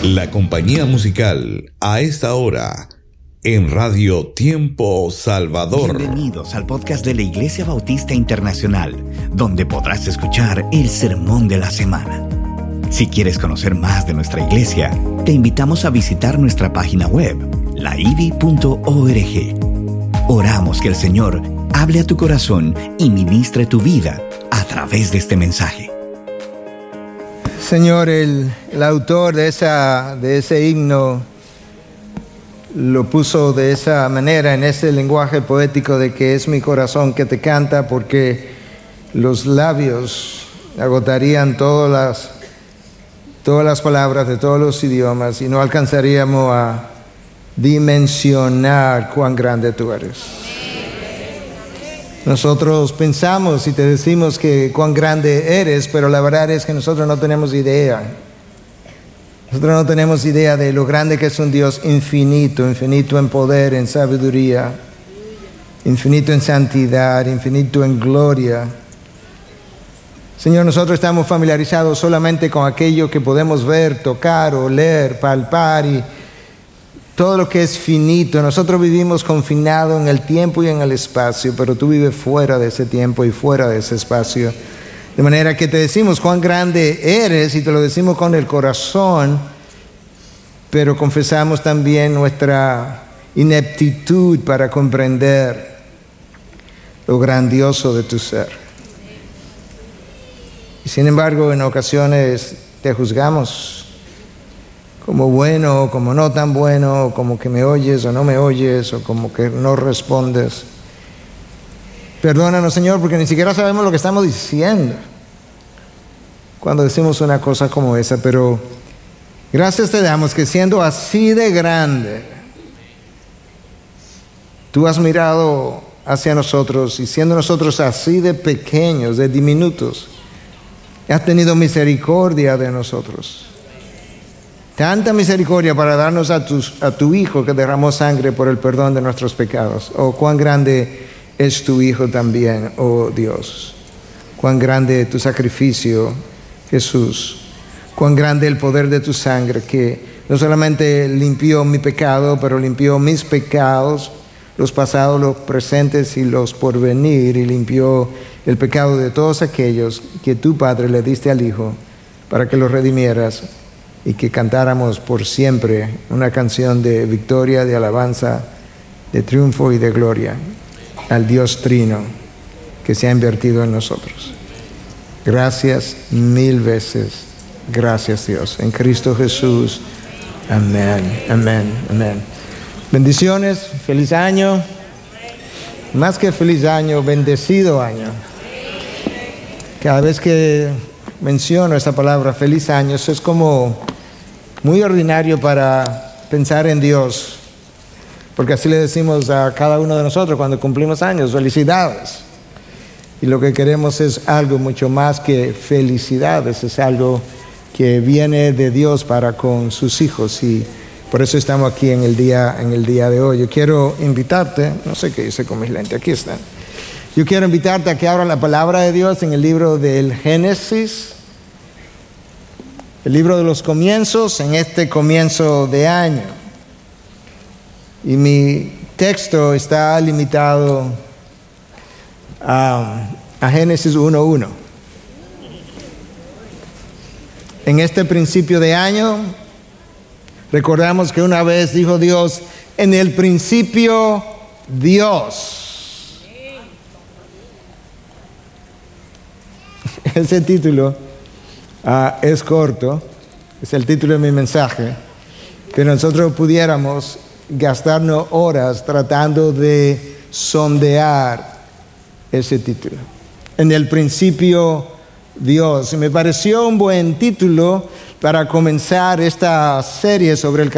La compañía musical a esta hora en Radio Tiempo Salvador. Bienvenidos al podcast de la Iglesia Bautista Internacional, donde podrás escuchar el sermón de la semana. Si quieres conocer más de nuestra iglesia, te invitamos a visitar nuestra página web, laivi.org. Oramos que el Señor hable a tu corazón y ministre tu vida a través de este mensaje. Señor, el autor de ese himno lo puso de esa manera, en ese lenguaje poético de que es mi corazón que te canta, porque los labios agotarían todas las palabras de todos los idiomas y no alcanzaríamos a dimensionar cuán grande tú eres. Nosotros pensamos y te decimos que cuán grande eres, pero la verdad es que nosotros no tenemos idea. Nosotros no tenemos idea de lo grande que es un Dios infinito, infinito en poder, en sabiduría, infinito en santidad, infinito en gloria. Señor, nosotros estamos familiarizados solamente con aquello que podemos ver, tocar, oler, palpar y todo lo que es finito. Nosotros vivimos confinados en el tiempo y en el espacio, pero tú vives fuera de ese tiempo y fuera de ese espacio. De manera que te decimos cuán grande eres y te lo decimos con el corazón, pero confesamos también nuestra ineptitud para comprender lo grandioso de tu ser. Y sin embargo, en ocasiones te juzgamos como bueno o como no tan bueno, o como que me oyes o no me oyes, o como que no respondes. Perdónanos, Señor, porque ni siquiera sabemos lo que estamos diciendo cuando decimos una cosa como esa, pero gracias te damos que siendo así de grande, tú has mirado hacia nosotros, y siendo nosotros así de pequeños, de diminutos, has tenido misericordia de nosotros. Tanta misericordia para darnos a tu Hijo que derramó sangre por el perdón de nuestros pecados. Oh, cuán grande es tu Hijo también, oh Dios. Cuán grande tu sacrificio, Jesús. Cuán grande el poder de tu sangre, que no solamente limpió mi pecado, pero limpió mis pecados, los pasados, los presentes y los por venir, y limpió el pecado de todos aquellos que tu Padre le diste al Hijo para que los redimieras y que cantáramos por siempre una canción de victoria, de alabanza, de triunfo y de gloria al Dios Trino que se ha invertido en nosotros. Gracias mil veces. Gracias, Dios. En Cristo Jesús. Amén, amén, amén. Bendiciones, feliz año. Más que feliz año, bendecido año. Cada vez que menciono esa palabra, feliz año, eso es como muy ordinario para pensar en Dios, porque así le decimos a cada uno de nosotros cuando cumplimos años, felicidades. Y lo que queremos es algo mucho más que felicidades, es algo que viene de Dios para con sus hijos, y por eso estamos aquí en el día de hoy. Yo quiero invitarte, no sé qué hice con mis lentes, aquí están. Yo quiero invitarte a que abran la palabra de Dios en el libro del Génesis, el libro de los comienzos, en este comienzo de año. Y mi texto está limitado a Génesis 1:1. En este principio de año, recordamos que una vez dijo Dios, en el principio Dios. Ese título es corto, es el título de mi mensaje, pero nosotros pudiéramos gastarnos horas tratando de sondear ese título. En el principio Dios. Y me pareció un buen título para comenzar esta serie sobre el